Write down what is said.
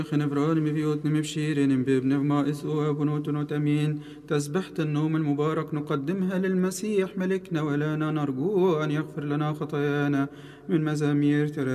خنفران بفيوتن بشيرين بابن ما إسوا بنوت أمين. تسبحة النوم المبارك نقدمها للمسيح ملكنا، ولا نرجو أن يغفر لنا خطايانا من مزامير